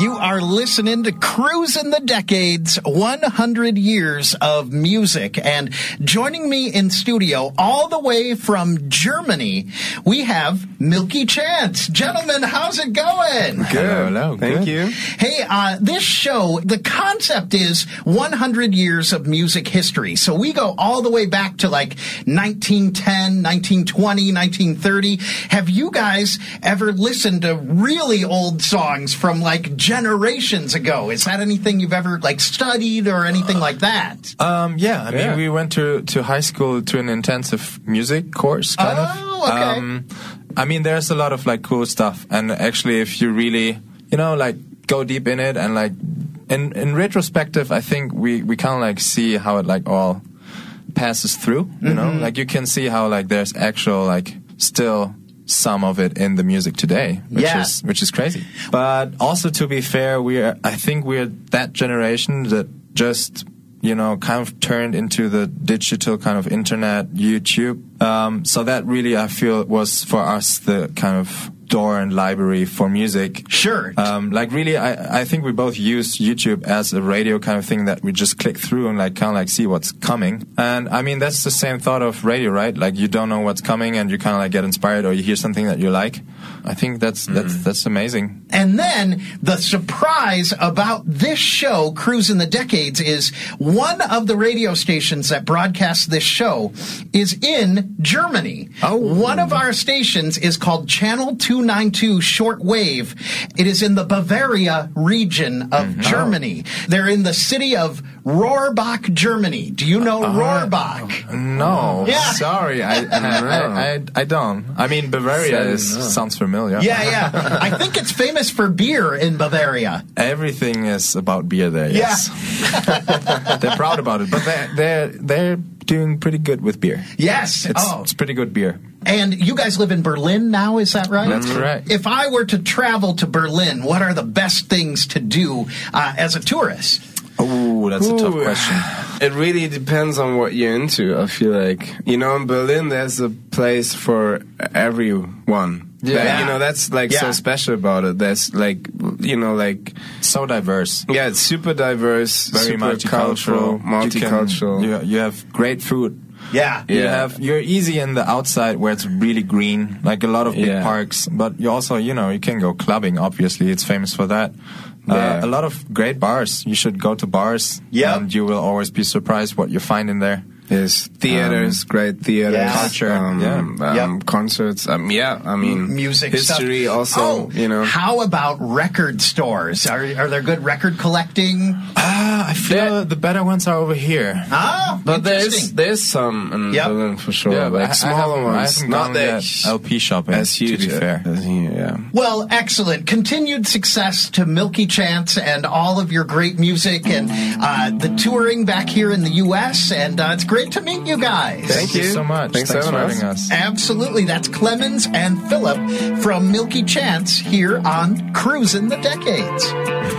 You are listening to Cruising the Decades, 100 Years of Music. And joining me in studio all the way from Germany, we have Milky Chance. Gentlemen, how's it going? Good. Hello. Thank you. Hey, this show, the concept is 100 years of music history. So we go all the way back to like 1910, 1920, 1930. Have you guys ever listened to really old songs from like generations ago? Is that anything you've ever like studied or anything like that? Yeah. I mean, we went to high school to an intensive music course, kind of. Okay. I mean, there's a lot of like cool stuff, and actually, if you really, like go deep in it, and like in retrospective, I think we kind of like see how it like all passes through. You know, like you can see how like there's actual like still some of it in the music today, which is crazy. But also, to be fair, I think we're that generation that just kind of turned into the digital kind of internet, YouTube. So that really, I feel, was for us the kind of door and library for music. Sure. Like really, I think we both use YouTube as a radio kind of thing that we just click through and like kind of like see what's coming. And I mean, that's the same thought of radio, right? Like you don't know what's coming and you kind of like get inspired, or you hear something that you like. I think that's amazing. And then the surprise about this show, Cruising the Decades, is one of the radio stations that broadcasts this show is in Germany. Oh. One of our stations is called Channel 292 Shortwave. It is in the Bavaria region of Germany. They're in the city of Rohrbach, Germany. Do you know Rohrbach? No. Yeah. Sorry. I don't. I mean, Bavaria sounds familiar. Yeah. I think it's famous for beer in Bavaria. Everything is about beer there, yes. Yeah. They're proud about it, but they're doing pretty good with beer. Yes. It's pretty good beer. And you guys live in Berlin now, is that right? That's correct. If I were to travel to Berlin, what are the best things to do as a tourist? Oh, that's a tough question. It really depends on what you're into, I feel like. In Berlin, there's a place for everyone. Yeah. That's like so special about it. There's like, like so diverse. Yeah, it's super diverse, very super multicultural. You have great food. Yeah. You're easy in the outside where it's really green, like a lot of big parks, but you also, you can go clubbing, obviously. It's famous for that. A lot of great bars. You should go to bars, and you will always be surprised what you find in there. Yes, theaters, great theaters, culture, concerts. I mean, music, history stuff. also. How about record stores? Are there good record collecting? I feel the better ones are over here. But there's some in Berlin for sure. Yeah, like smaller ones, not that LP shopping. As huge, to be fair. As here, Well, excellent. Continued success to Milky Chance and all of your great music and the touring back here in the U.S. And it's great to meet you guys. Thank you so much. Thanks for having us. Absolutely. That's Clemens and Philip from Milky Chance here on Cruising the Decades.